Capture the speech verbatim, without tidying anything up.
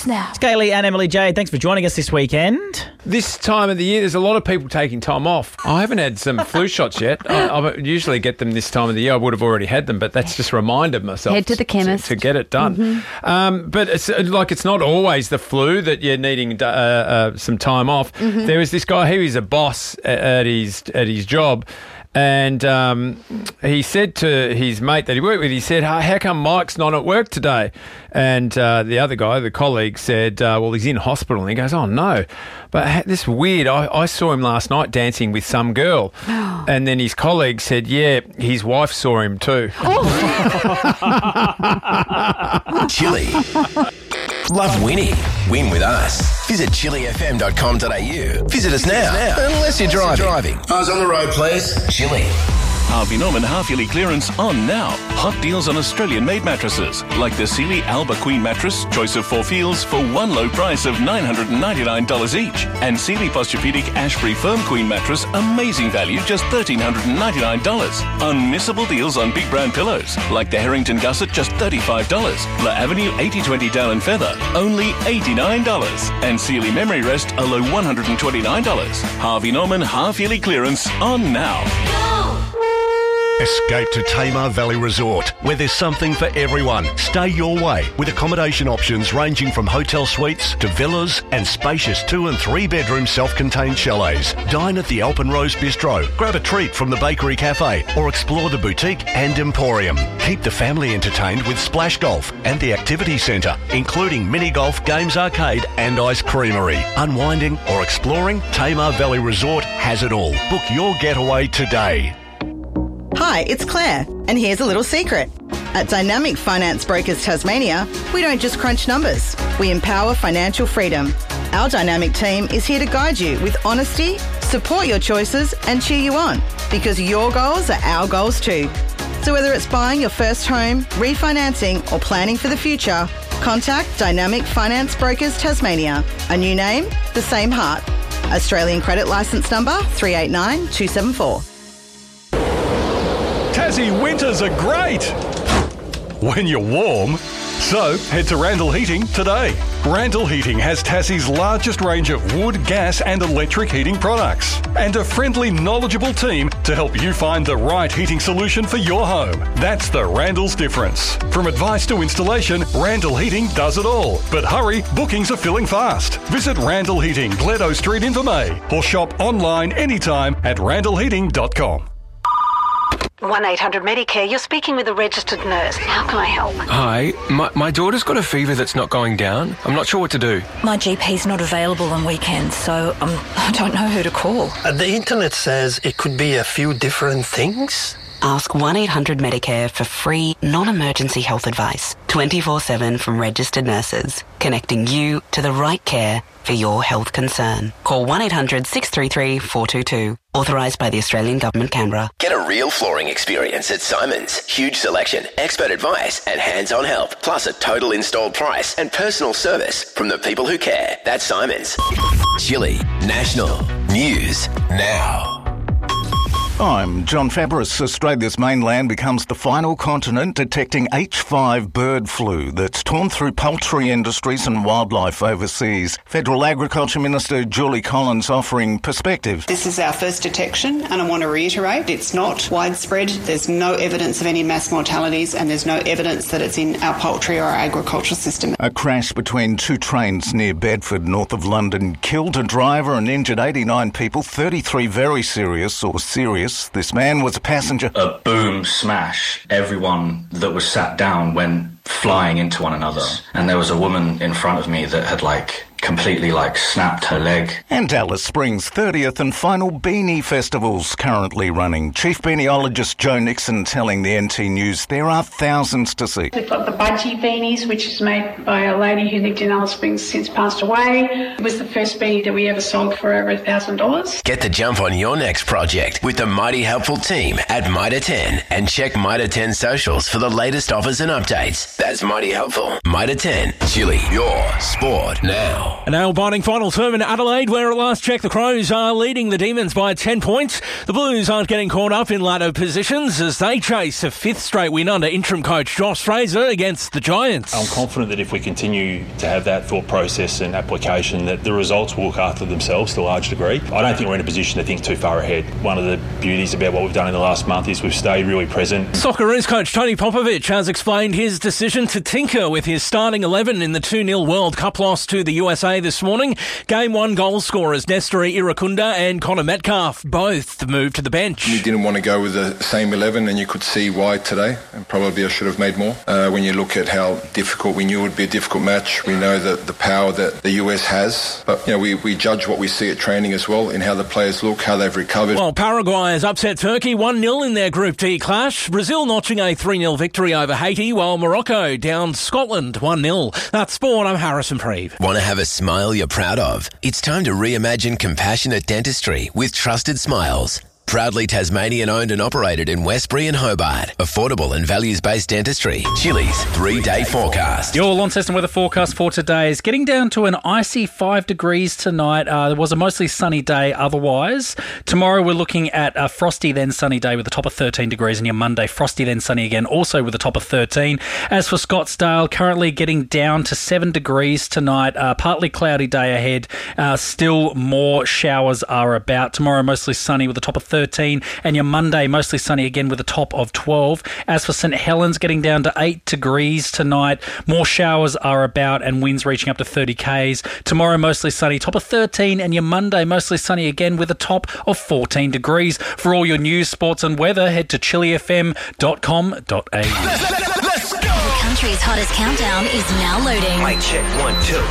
us now. Scaly and Emily J, thanks for joining us this weekend. This time of the year, there's a lot of people taking time off. I haven't had some flu shots yet. I, I usually get them this time of the year. I would have already had them, but that's just reminded myself. Head to the chemist. To, to get it done. Mm-hmm. Um, but it's like it's not always the flu that you're needing uh, uh, some time off. Mm-hmm. There was this guy, he was a boss at, at his at his job. And um, he said to his mate that he worked with, he said, hey, how come Mike's not at work today? And uh, the other guy, the colleague, said, uh, well, he's in hospital. And he goes, oh, no. But this is weird. I, I saw him last night dancing with some girl. And then his colleague said, yeah, his wife saw him too. Oh. Chili. Love winning. Win with us. Visit chili f m dot com dot a u. Visit us now. Unless you're driving. driving. Eyes on the road, please. Chili. Harvey Norman half-yearly clearance on now. Hot deals on Australian-made mattresses, like the Sealy Alba Queen mattress, choice of four feels for one low price of nine hundred ninety-nine dollars each. And Sealy Posturepedic Ashbury Firm Queen mattress, amazing value, just one thousand three hundred ninety-nine dollars. Unmissable deals on big brand pillows, like the Harrington Gusset, just thirty-five dollars. La Avenue eighty twenty Down and Feather, only eighty-nine dollars. And Sealy Memory Rest, a low one hundred twenty-nine dollars. Harvey Norman half-yearly clearance on now. Escape to Tamar Valley Resort, where there's something for everyone. Stay your way with accommodation options ranging from hotel suites to villas and spacious two and three bedroom self-contained chalets. Dine at the Alpenrose Bistro, grab a treat from the Bakery Cafe, or explore the boutique and emporium. Keep the family entertained with Splash Golf and the Activity Centre, including mini golf, games arcade and ice creamery. Unwinding or exploring, Tamar Valley Resort has it all. Book your getaway today. Hi, it's Claire, and here's a little secret. At Dynamic Finance Brokers Tasmania, we don't just crunch numbers, we empower financial freedom. Our dynamic team is here to guide you with honesty, support your choices and cheer you on, because your goals are our goals too. So whether it's buying your first home, refinancing or planning for the future, contact Dynamic Finance Brokers Tasmania. A new name, the same heart. Australian credit licence number three eight nine two seven four. Tassie winters are great when you're warm. So head to Randall Heating today. Randall Heating has Tassie's largest range of wood, gas and electric heating products and a friendly, knowledgeable team to help you find the right heating solution for your home. That's the Randall's difference. From advice to installation, Randall Heating does it all. But hurry, bookings are filling fast. Visit Randall Heating, Gledo Street in Vermey, or shop online anytime at randall heating dot com. one eight hundred Medicare, you're speaking with a registered nurse. How can I help? Hi, my, my daughter's got a fever that's not going down. I'm not sure what to do. My G P's not available on weekends, so um, I don't know who to call. Uh, the internet says it could be a few different things. Ask one eight hundred Medicare for free, non-emergency health advice, twenty-four seven from registered nurses, connecting you to the right care for your health concern. Call one eight hundred six three three four two two. Authorised by the Australian Government, Canberra. Get a real flooring experience at Simons. Huge selection, expert advice and hands-on help. Plus a total installed price and personal service from the people who care. That's Simons. Chili National News Now. I'm John Fabris. Australia's mainland becomes the final continent detecting H five bird flu that's torn through poultry industries and wildlife overseas. Federal Agriculture Minister Julie Collins offering perspective. This is our first detection, and I want to reiterate, it's not widespread. There's no evidence of any mass mortalities, and there's no evidence that it's in our poultry or our agricultural system. A crash between two trains near Bedford, north of London, killed a driver and injured eighty-nine people, thirty-three very serious or serious. This man was a passenger. A boom smash. Everyone that was sat down went flying into one another. And there was a woman in front of me that had like completely like snapped her leg. And Alice Springs' thirtieth and final Beanie Festival's currently running. Chief Beaniologist Joe Nixon telling the N T News there are thousands to see. We've got the Budgie Beanies, which is made by a lady who lived in Alice Springs, since passed away. It was the first beanie that we ever sold for over a thousand dollars. Get the jump on your next project with the mighty helpful team at Mitre ten and check Mitre ten socials for the latest offers and updates. That's mighty helpful. Mitre ten, Chili, your sport now. A nail-biting final term in Adelaide, where at last check the Crows are leading the Demons by ten points. The Blues aren't getting caught up in ladder positions as they chase a fifth straight win under interim coach Josh Fraser against the Giants. I'm confident that if we continue to have that thought process and application, that the results will look after themselves to a large degree. I don't think we're in a position to think too far ahead. One of the beauties about what we've done in the last month is we've stayed really present. Socceroos coach Tony Popovich has explained his decision to tinker with his starting eleven in the two nil World Cup loss to the U S A this morning. Game one goal scorers Nestori Irakunda and Connor Metcalf both moved to the bench. We didn't want to go with the same eleven, and you could see why today, and probably I should have made more. Uh, when you look at how difficult we knew it would be a difficult match, we know that the power that the U S has, but you know we, we judge what we see at training as well in how the players look, how they've recovered. Well, Paraguay has upset Turkey one nil in their Group D clash. Brazil notching a three nil victory over Haiti, while Morocco downed Scotland one nil. That's sport. I'm Harrison Preeve. Want to have a smile you're proud of? It's time to reimagine compassionate dentistry with Trusted Smiles. Proudly Tasmanian owned and operated in Westbury and Hobart. Affordable and values-based dentistry. Chili's three-day forecast. Your Launceston weather forecast for today is getting down to an icy five degrees tonight. Uh, there was a mostly sunny day otherwise. Tomorrow we're looking at a frosty then sunny day with a top of thirteen degrees, and your Monday frosty then sunny again, also with a top of thirteen. As for Scottsdale, currently getting down to seven degrees tonight. Uh, partly cloudy day ahead. Uh, still more showers are about. Tomorrow mostly sunny with a top of thirteen, and your Monday mostly sunny again with a top of twelve. As for St Helens, getting down to eight degrees tonight. More showers are about and winds reaching up to thirty kays. Tomorrow mostly sunny, top of thirteen, and your Monday mostly sunny again with a top of fourteen degrees. For all your news, sports and weather, head to chili f m dot com dot a u. The country's hottest countdown is now loading. Mic check, one, two.